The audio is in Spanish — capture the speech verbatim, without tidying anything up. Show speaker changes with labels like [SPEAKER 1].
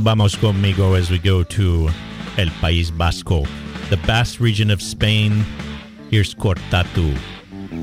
[SPEAKER 1] Vamos conmigo as we go to El País Vasco, the Basque region of Spain. Here's Cortatu.